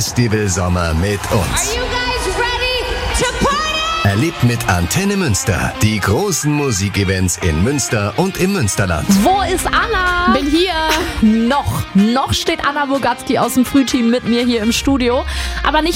Festivalsommer mit uns. Are you guys ready to party? Erlebt mit Antenne Münster die großen Musikevents in Münster und im Münsterland. Wo ist Anna? Bin hier. Noch steht Anna Bogatzki aus dem Frühteam mit mir hier im Studio. Aber nicht